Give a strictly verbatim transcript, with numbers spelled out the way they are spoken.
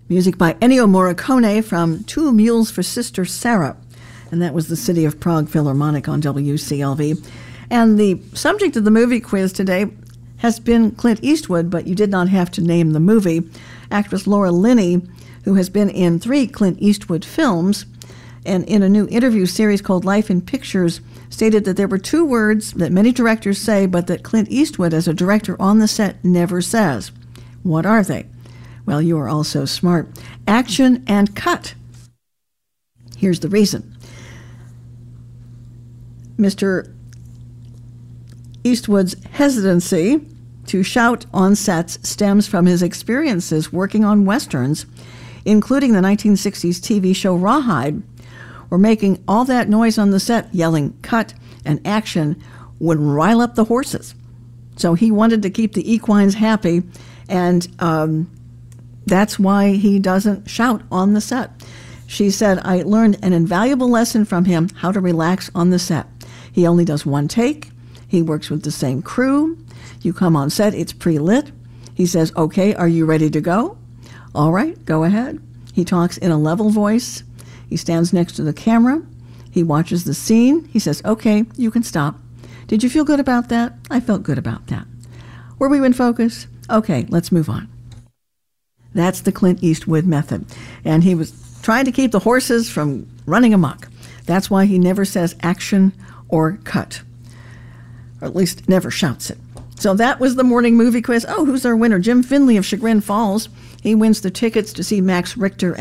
Music by Ennio Morricone from Two Mules for Sister Sarah. And that was the City of Prague Philharmonic on W C L V. And the subject of the movie quiz today has been Clint Eastwood, but you did not have to name the movie. Actress Laura Linney, who has been in three Clint Eastwood films, and in a new interview series called Life in Pictures, stated that there were two words that many directors say, but that Clint Eastwood, as a director on the set, never says. What are they? Well, you are all so smart. Action and cut. Here's the reason. Mister Eastwood's hesitancy to shout on sets stems from his experiences working on westerns, including the nineteen sixties T V show Rawhide, where making all that noise on the set, yelling cut and action, would rile up the horses. So he wanted to keep the equines happy, and um, that's why he doesn't shout on the set. She said, I learned an invaluable lesson from him, how to relax on the set. He only does one take. He works with the same crew. You come on set, it's pre-lit. He says, okay, are you ready to go? All right, go ahead. He talks in a level voice. He stands next to the camera. He watches the scene. He says, okay, you can stop. Did you feel good about that? I felt good about that. Were we in focus? Okay, let's move on. That's the Clint Eastwood method. And he was trying to keep the horses from running amok. That's why he never says action or cut. Or at least never shouts it. So that was the morning movie quiz. Oh, who's our winner? Jim Finley of Chagrin Falls. He wins the tickets to see Max Richter